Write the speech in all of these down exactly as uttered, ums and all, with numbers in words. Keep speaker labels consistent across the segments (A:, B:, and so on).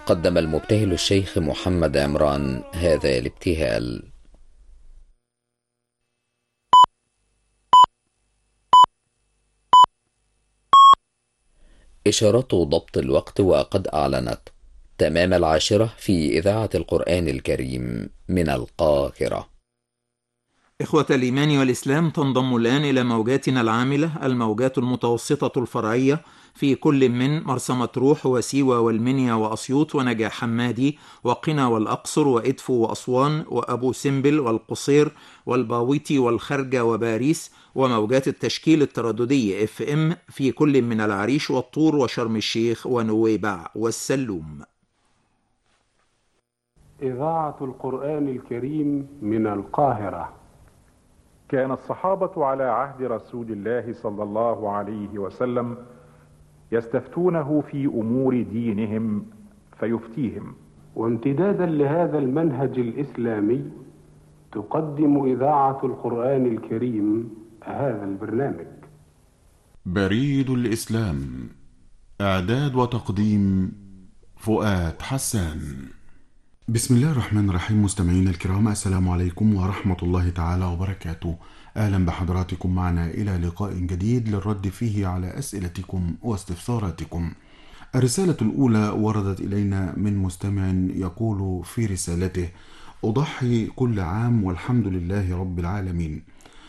A: قدم المبتهل الشيخ محمد عمران هذا الابتهال. إشارات ضبط الوقت وقد أعلنت تمام العاشرة في إذاعة القرآن الكريم من القاهرة.
B: إخوة الإيمان والإسلام، تنضم الآن إلى موجاتنا العاملة الموجات المتوسطة الفرعية في كل من مرسى مطروح وسيوة والمنيا وأسيوط ونجع حمادي وقنا والأقصر وإدفو وأسوان وأبو سمبل والقصير والباويتي والخرجة وباريس، وموجات التشكيل الترددي اف ام في كل من العريش والطور وشرم الشيخ ونويبع والسلوم.
C: إذاعة القرآن الكريم من القاهرة.
D: كان الصحابة على عهد رسول الله صلى الله عليه وسلم يستفتونه في أمور دينهم فيفتيهم،
C: وامتدادا لهذا المنهج الإسلامي تقدم إذاعة القرآن الكريم هذا البرنامج.
E: بريد الإسلام، إعداد وتقديم فؤاد حسان. بسم الله الرحمن الرحيم. مستمعينا الكرام، السلام عليكم ورحمة الله تعالى وبركاته. أهلا بحضراتكم معنا إلى لقاء جديد للرد فيه على أسئلتكم واستفساراتكم. الرسالة الأولى وردت إلينا من مستمع يقول في رسالته: أضحي كل عام والحمد لله رب العالمين،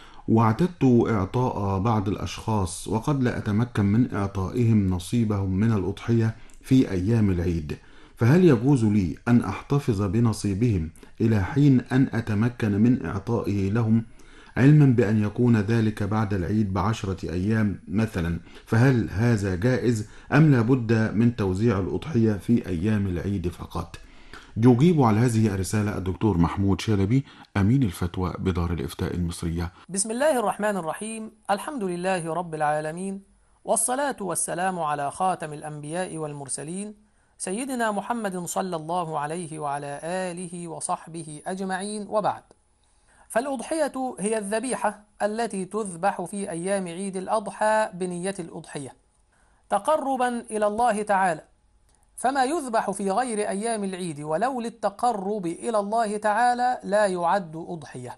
E: واعتدت إعطاء بعض الأشخاص وقد لا أتمكن من إعطائهم نصيبهم من الأضحية في أيام العيد، فهل يجوز لي أن أحتفظ بنصيبهم إلى حين أن أتمكن من إعطائه لهم، علما بأن يكون ذلك بعد العيد بعشرة أيام مثلا؟ فهل هذا جائز أم لا بد من توزيع الأضحية في أيام العيد فقط؟ يجيب على هذه الرسالة الدكتور محمود شلبي، أمين الفتوى بدار الإفتاء المصرية.
F: بسم الله الرحمن الرحيم. الحمد لله رب العالمين، والصلاة والسلام على خاتم الأنبياء والمرسلين سيدنا محمد صلى الله عليه وعلى آله وصحبه أجمعين، وبعد. فالأضحية هي الذبيحة التي تذبح في أيام عيد الأضحى بنية الأضحية تقربا إلى الله تعالى، فما يذبح في غير أيام العيد ولو للتقرب إلى الله تعالى لا يعد أضحية.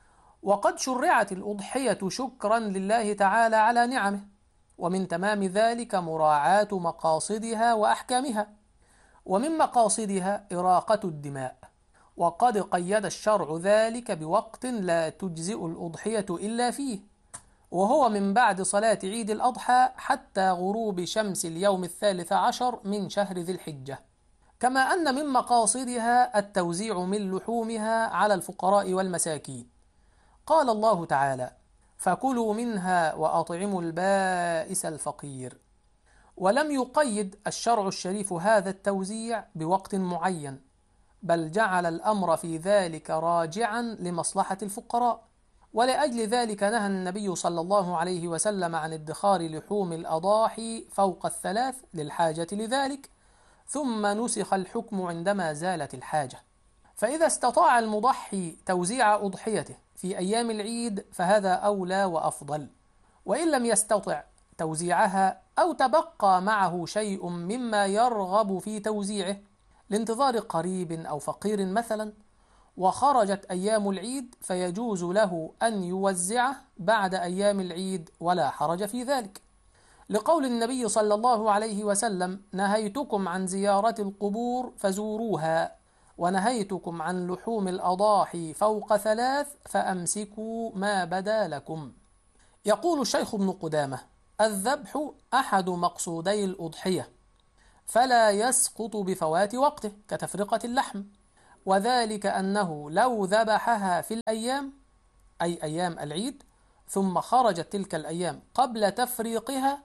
F: وقد شرعت الأضحية شكرا لله تعالى على نعمه، ومن تمام ذلك مراعاة مقاصدها وأحكامها، ومن مقاصدها إراقة الدماء، وقد قيد الشرع ذلك بوقت لا تجزئ الأضحية إلا فيه، وهو من بعد صلاة عيد الأضحى حتى غروب شمس اليوم الثالث عشر من شهر ذي الحجة. كما أن من مقاصدها التوزيع من لحومها على الفقراء والمساكين. قال الله تعالى: فكلوا منها وأطعموا البائس الفقير. ولم يقيد الشرع الشريف هذا التوزيع بوقت معين، بل جعل الأمر في ذلك راجعا لمصلحة الفقراء، ولأجل ذلك نهى النبي صلى الله عليه وسلم عن ادخار لحوم الأضاحي فوق الثلاث للحاجة لذلك، ثم نسخ الحكم عندما زالت الحاجة. فإذا استطاع المضحي توزيع أضحيته في أيام العيد فهذا أولى وأفضل، وإن لم يستطع توزيعها أو تبقى معه شيء مما يرغب في توزيعه لانتظار قريب أو فقير مثلا، وخرجت أيام العيد، فيجوز له أن يوزعه بعد أيام العيد ولا حرج في ذلك، لقول النبي صلى الله عليه وسلم: نهيتكم عن زيارة القبور فزوروها، ونهيتكم عن لحوم الأضاحي فوق ثلاث فأمسكوا ما بدا لكم. يقول الشيخ ابن قدامة: الذبح أحد مقصودي الأضحية، فلا يسقط بفوات وقته كتفرقة اللحم، وذلك أنه لو ذبحها في الأيام، أي أيام العيد، ثم خرجت تلك الأيام قبل تفريقها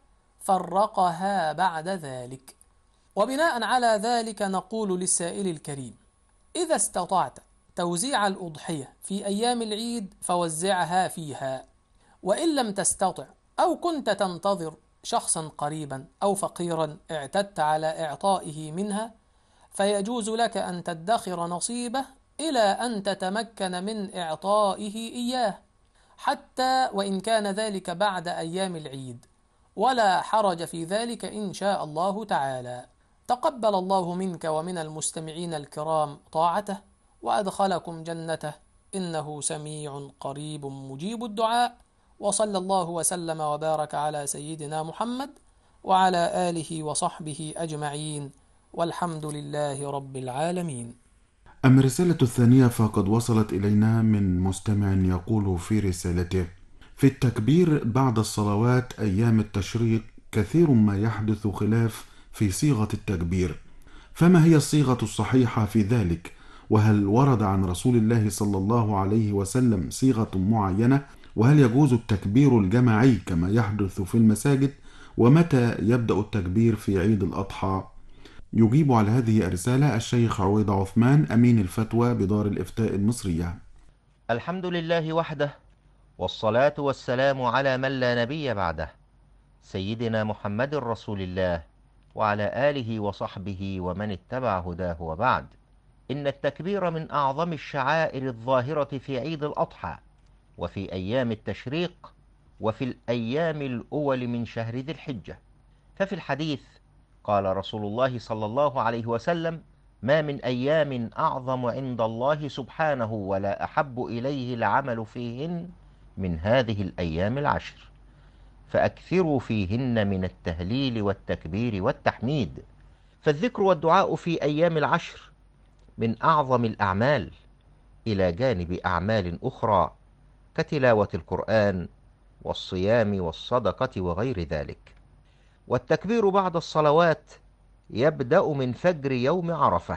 F: فرقها بعد ذلك. وبناء على ذلك نقول للسائل الكريم: إذا استطعت توزيع الأضحية في أيام العيد فوزعها فيها، وإن لم تستطع أو كنت تنتظر شخصا قريبا أو فقيرا اعتدت على إعطائه منها، فيجوز لك أن تدخر نصيبه إلى أن تتمكن من إعطائه إياه، حتى وإن كان ذلك بعد أيام العيد، ولا حرج في ذلك إن شاء الله تعالى. تقبل الله منك ومن المستمعين الكرام طاعته، وأدخلكم جنته، إنه سميع قريب مجيب الدعاء. وصلى الله وسلم وبارك على سيدنا محمد وعلى آله وصحبه أجمعين، والحمد لله رب العالمين.
E: أما الرسالة الثانية فقد وصلت إلينا من مستمع يقول في رسالته: في التكبير بعد الصلوات أيام التشريق كثير ما يحدث خلاف في صيغة التكبير، فما هي الصيغة الصحيحة في ذلك؟ وهل ورد عن رسول الله صلى الله عليه وسلم صيغة معينة؟ وهل يجوز التكبير الجماعي كما يحدث في المساجد؟ ومتى يبدأ التكبير في عيد الأضحى؟ يجيب على هذه الرسالة الشيخ عويض عثمان، أمين الفتوى بدار الإفتاء المصرية.
G: الحمد لله وحده، والصلاة والسلام على من لا نبي بعده، سيدنا محمد رسول الله وعلى آله وصحبه ومن اتبع هداه، وبعد. إن التكبير من أعظم الشعائر الظاهرة في عيد الأضحى، وفي أيام التشريق، وفي الأيام الأول من شهر ذي الحجة. ففي الحديث قال رسول الله صلى الله عليه وسلم: ما من أيام أعظم عند الله سبحانه ولا أحب إليه العمل فيهن من هذه الأيام العشر، فأكثروا فيهن من التهليل والتكبير والتحميد. فالذكر والدعاء في أيام العشر من أعظم الأعمال، إلى جانب أعمال أخرى كتلاوة القرآن والصيام والصدقة وغير ذلك. والتكبير بعد الصلوات يبدأ من فجر يوم عرفة،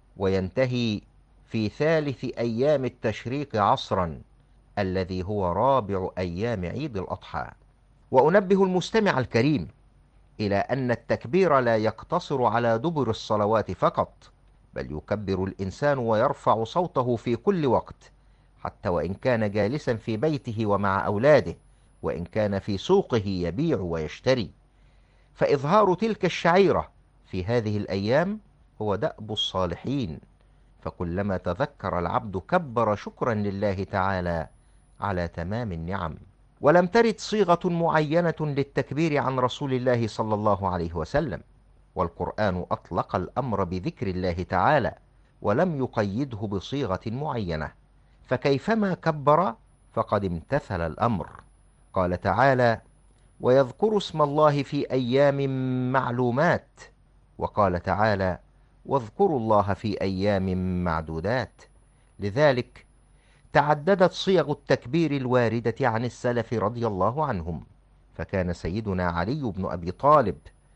G: وينتهي في ثالث أيام التشريق عصرا، الذي هو رابع أيام عيد الأضحى. وأنبه المستمع الكريم إلى أن التكبير لا يقتصر على دبر الصلوات فقط، بل يكبر الإنسان ويرفع صوته في كل وقت، حتى وإن كان جالسا في بيته ومع أولاده، وإن كان في سوقه يبيع ويشتري. فإظهار تلك الشعيرة في هذه الأيام هو دأب الصالحين، فكلما تذكر العبد كبر شكرا لله تعالى على تمام النعم. ولم ترد صيغة معينة للتكبير عن رسول الله صلى الله عليه وسلم، والقرآن أطلق الأمر بذكر الله تعالى ولم يقيده بصيغة معينة، فكيفما كبر فقد امتثل الأمر. قال تعالى: ويذكر اسم الله في أيام معلومات. وقال تعالى: واذكروا الله في أيام معدودات. لذلك تعددت صيغ التكبير الواردة عن السلف رضي الله عنهم، فكان سيدنا علي بن أبي طالب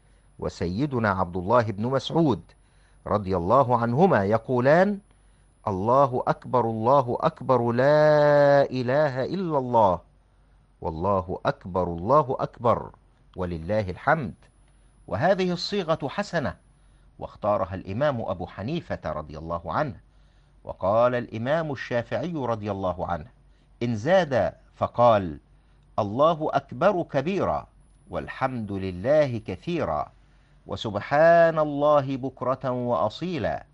G: وسيدنا عبد الله بن مسعود رضي الله عنهما يقولان: الله أكبر الله أكبر لا إله إلا الله، والله أكبر الله أكبر ولله الحمد. وهذه الصيغة حسنة، واختارها الإمام أبو حنيفة رضي الله عنه. وقال الإمام الشافعي رضي الله عنه: إن زاد فقال: الله أكبر كبيرا، والحمد لله كثيرا، وسبحان الله بكرة وأصيلا،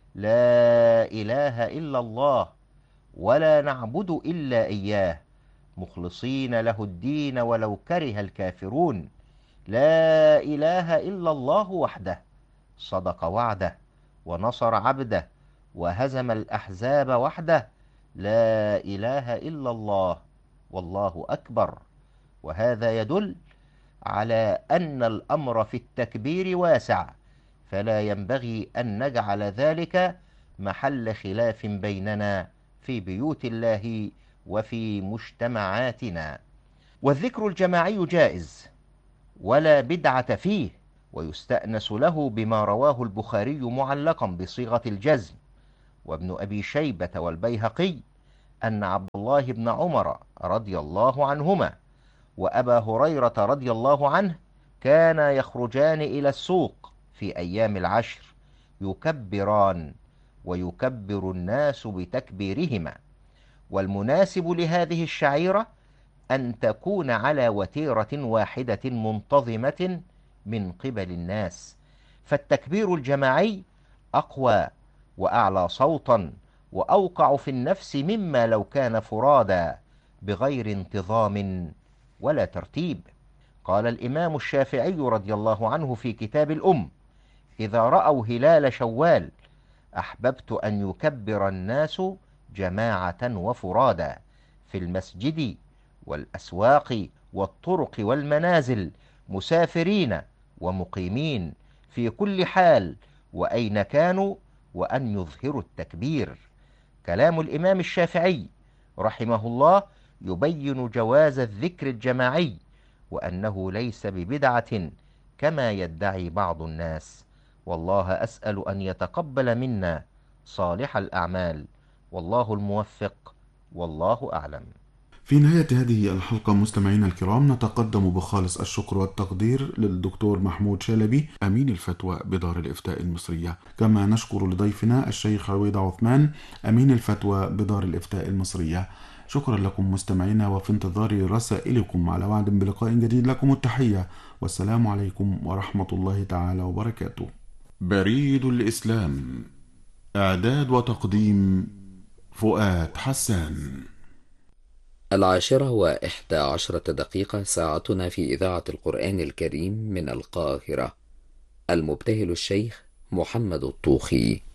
G: لا إله إلا الله، ولا نعبد إلا إياه، مخلصين له الدين ولو كره الكافرون، لا إله إلا الله وحده، صدق وعده، ونصر عبده، وهزم الأحزاب وحده، لا إله إلا الله، والله أكبر. وهذا يدل على أن الأمر في التكبير واسع، فلا ينبغي أن نجعل ذلك محل خلاف بيننا في بيوت الله وفي مجتمعاتنا. والذكر الجماعي جائز ولا بدعة فيه، ويستأنس له بما رواه البخاري معلقا بصيغة الجزم، وابن أبي شيبة والبيهقي، أن عبد الله بن عمر رضي الله عنهما وأبا هريرة رضي الله عنه كانا يخرجان إلى السوق في أيام العشر يكبران، ويكبر الناس بتكبيرهما. والمناسب لهذه الشعيرة أن تكون على وتيرة واحدة منتظمة من قبل الناس، فالتكبير الجماعي أقوى وأعلى صوتا وأوقع في النفس مما لو كان فرادا بغير انتظام ولا ترتيب. قال الإمام الشافعي رضي الله عنه في كتاب الأم: إذا رأوا هلال شوال أحببت أن يكبر الناس جماعة وفرادا في المسجد والأسواق والطرق والمنازل، مسافرين ومقيمين في كل حال وأين كانوا، وأن يظهروا التكبير. كلام الإمام الشافعي رحمه الله يبين جواز الذكر الجماعي، وأنه ليس ببدعة كما يدعي بعض الناس. والله أسأل أن يتقبل منا صالح الأعمال، والله الموفق، والله أعلم.
E: في نهاية هذه الحلقة مستمعينا الكرام نتقدم بخالص الشكر والتقدير للدكتور محمود شلبي أمين الفتوى بدار الإفتاء المصرية، كما نشكر لضيفنا الشيخ عويض عثمان أمين الفتوى بدار الإفتاء المصرية. شكرا لكم مستمعينا، وفي انتظار رسائلكم على وعد بلقاء جديد. لكم التحية والسلام عليكم ورحمة الله تعالى وبركاته. بريد الإسلام، إعداد وتقديم فؤاد حسان.
A: العاشرة وإحدى عشرة دقيقة ساعتنا في إذاعة القرآن الكريم من القاهرة. المبتهل الشيخ محمد الطوخي.